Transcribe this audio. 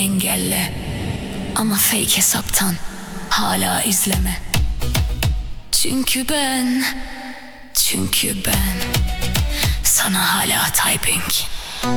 engelle. Ama fake hesaptan hala izleme. Çünkü ben sana hala typing.